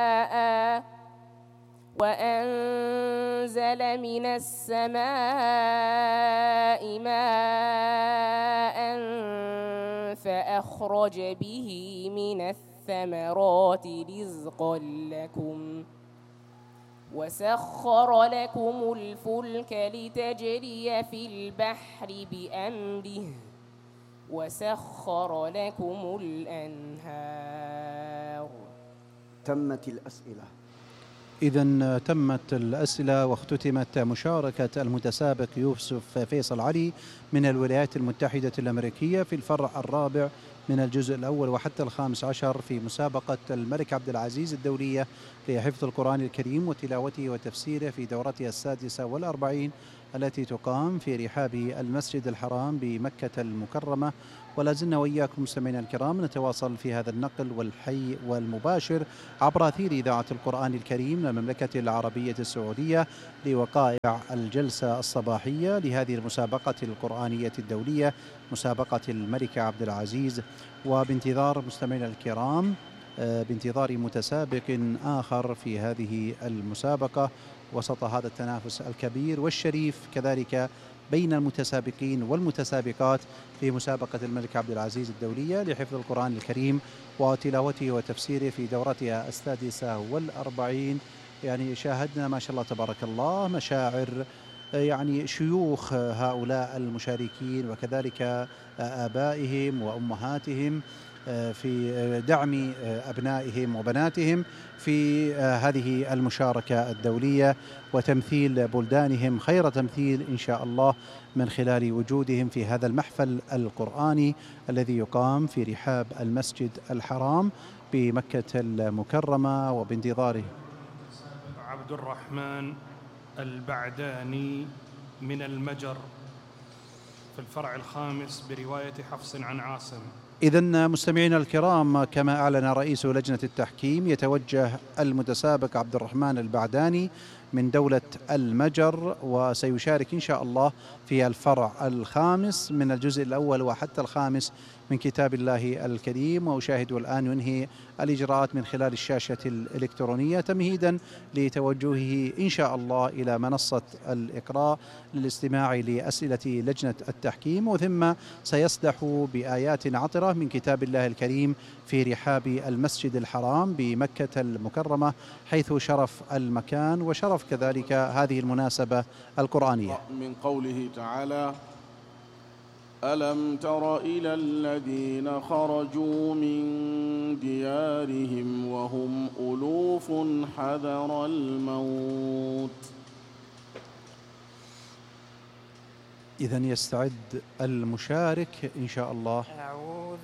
وأنزل من السماء ماء فأخرج به من الثمرات رزقا لكم وسخر لكم الفلك لتجري في البحر بأمره وسخر لكم الأنهار. تمت الأسئلة. إذن تمت الأسئلة واختتمت مشاركة المتسابق يوسف فيصل علي من الولايات المتحدة الأمريكية في الفرع الرابع من الجزء الأول وحتى الخامس عشر في مسابقة الملك عبد العزيز الدولية لحفظ القرآن الكريم وتلاوته وتفسيره في دورتها السادسة والأربعين التي تقام في رحاب المسجد الحرام بمكة المكرمة. ولا زلنا وإياكم مستمعينا الكرام نتواصل في هذا النقل والحي والمباشر عبر أثير إذاعة القرآن الكريم من المملكة العربية السعودية لوقائع الجلسة الصباحية لهذه المسابقة القرآنية الدولية مسابقة الملك عبد العزيز. وبانتظار مستمعينا الكرام بانتظار متسابق آخر في هذه المسابقة وسط هذا التنافس الكبير والشريف كذلك بين المتسابقين والمتسابقات في مسابقة الملك عبد العزيز الدولية لحفظ القرآن الكريم وتلاوته وتفسيره في دورتها السادسة والأربعين. يعني شاهدنا ما شاء الله تبارك الله مشاعر يعني شيوخ هؤلاء المشاركين وكذلك آبائهم وأمهاتهم في دعم أبنائهم وبناتهم في هذه المشاركة الدولية وتمثيل بلدانهم خير تمثيل إن شاء الله من خلال وجودهم في هذا المحفل القرآني الذي يقام في رحاب المسجد الحرام بمكة المكرمة. وبانتظاره عبد الرحمن البعداني من المجر في الفرع الخامس برواية حفص عن عاصم. إذن مستمعينا الكرام كما أعلن رئيس لجنة التحكيم يتوجه المتسابق عبد الرحمن البعداني من دولة المجر وسيشارك إن شاء الله في الفرع الخامس من الجزء الأول وحتى الخامس من كتاب الله الكريم. وأشاهد الآن ينهي الإجراءات من خلال الشاشة الإلكترونية تمهيدا لتوجهه إن شاء الله إلى منصة الإقراء للاستماع لأسئلة لجنة التحكيم وثم سيصدح بآيات عطرة من كتاب الله الكريم في رحاب المسجد الحرام بمكة المكرمة حيث شرف المكان وشرف كذلك هذه المناسبة القرآنية. من قوله تعالى: ألم تر إلى الذين خرجوا من ديارهم وهم ألوف حذر الموت. إذن يستعد المشارك إن شاء الله.